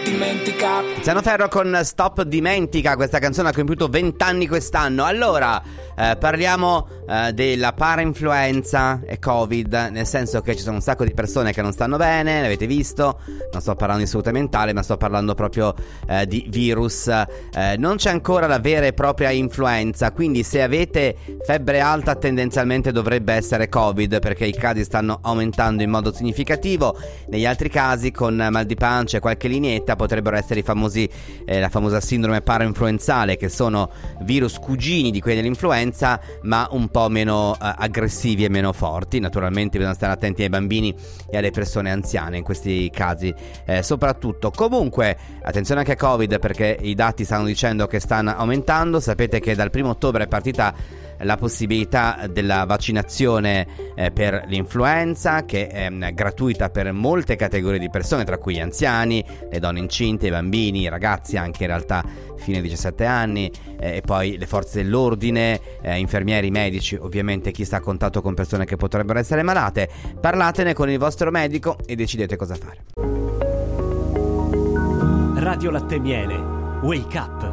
dimentica. Tiziano Ferro con Stop Dimentica, questa canzone ha compiuto 20 anni quest'anno. Allora, parliamo della parainfluenza e Covid, nel senso che ci sono un sacco di persone che non stanno bene, l'avete visto, non sto parlando di salute mentale, ma sto parlando proprio di virus. Non c'è ancora la vera e propria influenza, quindi se avete febbre alta tendenzialmente dovrebbe essere Covid, perché i casi stanno aumentando in modo significativo. Negli altri casi, con mal di pancia e qualche lineetta, potrebbero essere i famosi la famosa sindrome parainfluenzale, che sono virus cugini di quelli dell'influenza, ma un po' meno aggressivi e meno forti. Naturalmente bisogna stare attenti ai bambini e alle persone anziane in questi casi, soprattutto. Comunque attenzione anche a Covid, perché i dati stanno dicendo che stanno aumentando. Sapete che dal 1° ottobre è partita la possibilità della vaccinazione per l'influenza, che è gratuita per molte categorie di persone, tra cui gli anziani, le donne incinte, i bambini, i ragazzi anche in realtà fino ai 17 anni, e poi le forze dell'ordine, infermieri, medici, ovviamente chi sta a contatto con persone che potrebbero essere malate. Parlatene con il vostro medico e decidete cosa fare. Radio Latte Miele, Wake Up.